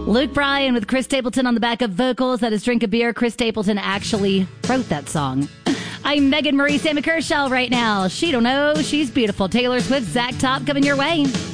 Luke Bryan with Chris Stapleton on the back of vocals. That is Drink a Beer. Chris Stapleton actually wrote that song. I'm Megan Marie Sammy Kershaw right now. She don't know she's beautiful. Taylor Swift, Zach Top coming your way.